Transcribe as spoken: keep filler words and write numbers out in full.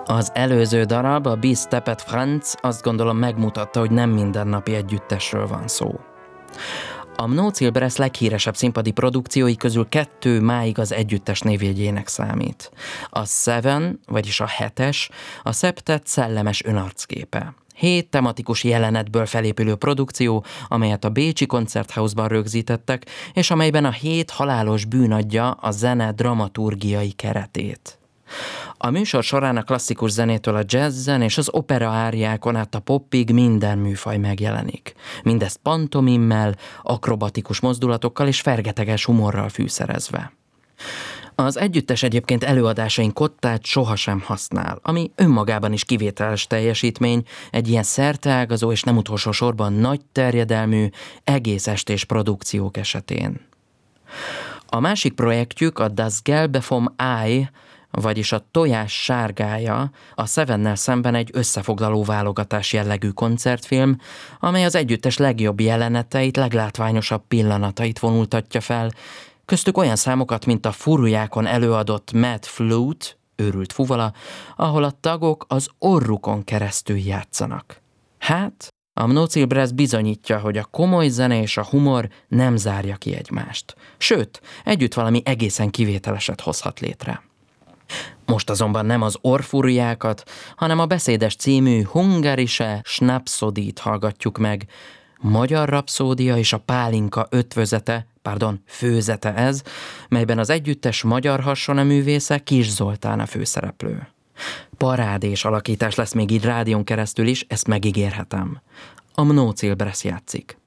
Az előző darab, a Bis Stepet Franz, azt gondolom megmutatta, hogy nem mindennapi együttesről van szó. A Mnócil Bress leghíresebb színpadi produkciói közül kettő máig az együttes névjegyének számít. A Seven, vagyis a hetes, a szeptet szellemes önarcképe. Hét tematikus jelenetből felépülő produkció, amelyet a bécsi Konzerthausban rögzítettek, és amelyben a hét halálos bűn adja a zene dramaturgiai keretét. A műsor során a klasszikus zenétől a jazzen és az opera áriákon át a popig minden műfaj megjelenik. Mindezt pantomimmel, akrobatikus mozdulatokkal és fergeteges humorral fűszerezve. Az együttes egyébként előadásain kottát sohasem használ, ami önmagában is kivételes teljesítmény egy ilyen szerteágazó és nem utolsó sorban nagy terjedelmű, egész estés produkciók esetén. A másik projektjük a Das Gelbe vom Ei, vagyis a tojás sárgája, a Sevennel szemben egy összefoglaló válogatás jellegű koncertfilm, amely az együttes legjobb jeleneteit, leglátványosabb pillanatait vonultatja fel, köztük olyan számokat, mint a furújákon előadott Mad Flute, őrült fuvala, ahol a tagok az orrukon keresztül játszanak. Hát, a Mnócil Bress bizonyítja, hogy a komoly zene és a humor nem zárja ki egymást. Sőt, együtt valami egészen kivételeset hozhat létre. Most azonban nem az orrfúriákat, hanem a beszédes című Hungarische Schnapsodit hallgatjuk meg. Magyar rapszódia és a pálinka ötvözete, pardon, főzete ez, melyben az együttes magyar hassonneművésze Kis Zoltán a főszereplő. Parádés alakítás lesz még így rádión keresztül is, ezt megígérhetem. A Mnócil Bress játszik.